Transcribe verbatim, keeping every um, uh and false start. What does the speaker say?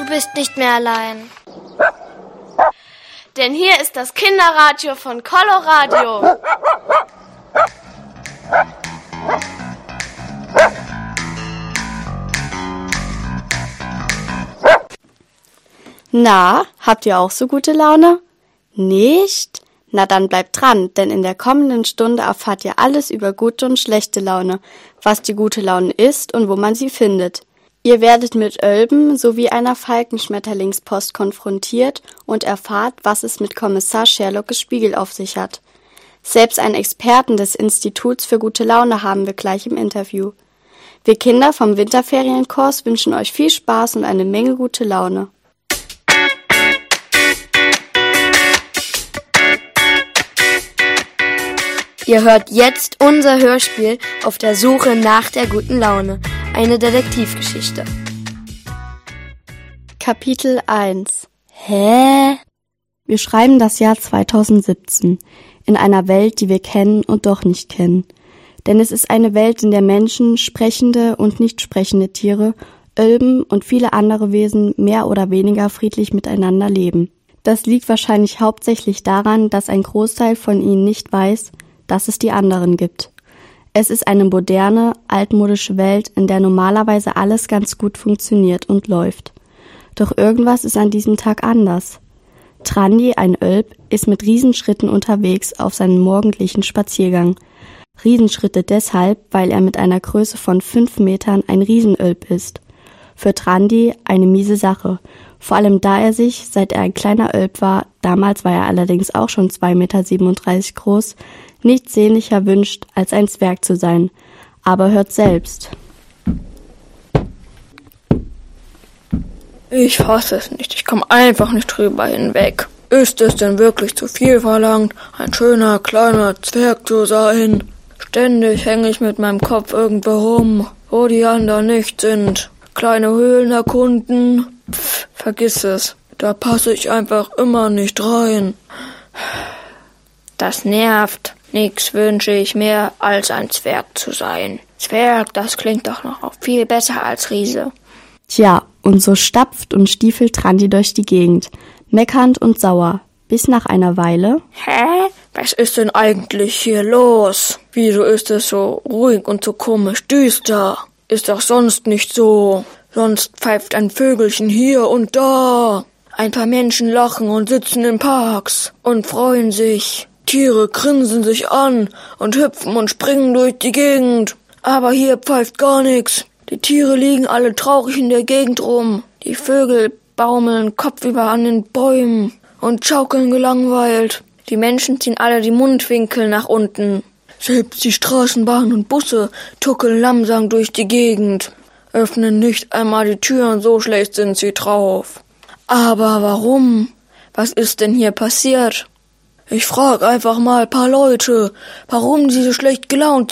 bist nicht mehr allein. Denn hier ist das Kinderradio von Coloradio. Na, habt ihr auch so gute Laune? Nicht? Na dann bleibt dran, denn in der kommenden Stunde erfahrt ihr alles über gute und schlechte Laune, was die gute Laune ist und wo man sie findet. Ihr werdet mit Ölben sowie einer Falkenschmetterlingspost konfrontiert und erfahrt, was es mit Kommissar Sherlockes Spiegel auf sich hat. Selbst einen Experten des Instituts für gute Laune haben wir gleich im Interview. Wir Kinder vom Winterferienkurs wünschen euch viel Spaß und eine Menge gute Laune. Ihr hört jetzt unser Hörspiel auf der Suche nach der guten Laune, eine Detektivgeschichte. Kapitel eins. Hä? Wir schreiben das Jahr zweitausendsiebzehn, in einer Welt, die wir kennen und doch nicht kennen. Denn es ist eine Welt, in der Menschen, sprechende und nicht sprechende Tiere, Ölben und viele andere Wesen mehr oder weniger friedlich miteinander leben. Das liegt wahrscheinlich hauptsächlich daran, dass ein Großteil von ihnen nicht weiß, dass es die anderen gibt. Es ist eine moderne, altmodische Welt, in der normalerweise alles ganz gut funktioniert und läuft. Doch irgendwas ist an diesem Tag anders. Trandi, ein Ölb, ist mit Riesenschritten unterwegs auf seinen morgendlichen Spaziergang. Riesenschritte deshalb, weil er mit einer Größe von fünf Metern ein Riesenölb ist. Für Trandi eine miese Sache, vor allem da er sich, seit er ein kleiner Ölb war, damals war er allerdings auch schon zwei Meter siebenunddreißig groß, nichts sehnlicher wünscht, als ein Zwerg zu sein. Aber hört selbst. Ich fasse es nicht, ich komme einfach nicht drüber hinweg. Ist es denn wirklich zu viel verlangt, ein schöner, kleiner Zwerg zu sein? Ständig hänge ich mit meinem Kopf irgendwo rum, wo die anderen nicht sind. Kleine Höhlen erkunden? Pff, vergiss es, da passe ich einfach immer nicht rein. Das nervt. Nix wünsche ich mehr, als ein Zwerg zu sein. Zwerg, das klingt doch noch viel besser als Riese. Tja, und so stapft und stiefelt Trandi durch die Gegend, meckernd und sauer, bis nach einer Weile... Hä? Was ist denn eigentlich hier los? Wieso ist es so ruhig und so komisch düster? Ist doch sonst nicht so. Sonst pfeift ein Vögelchen hier und da. Ein paar Menschen lachen und sitzen in Parks und freuen sich. Tiere grinsen sich an und hüpfen und springen durch die Gegend. Aber hier pfeift gar nichts. Die Tiere liegen alle traurig in der Gegend rum. Die Vögel baumeln kopfüber an den Bäumen und schaukeln gelangweilt. Die Menschen ziehen alle die Mundwinkel nach unten. Selbst die Straßenbahnen und Busse tuckeln langsam durch die Gegend, öffnen nicht einmal die Türen, so schlecht sind sie drauf. Aber warum? Was ist denn hier passiert? Ich frag einfach mal ein paar Leute, warum sie so schlecht gelaunt